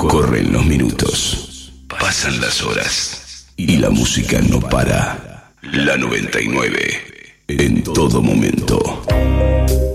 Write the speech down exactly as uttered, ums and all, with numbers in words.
Corren los minutos, pasan las horas y la música no para. La noventa y nueve en todo momento.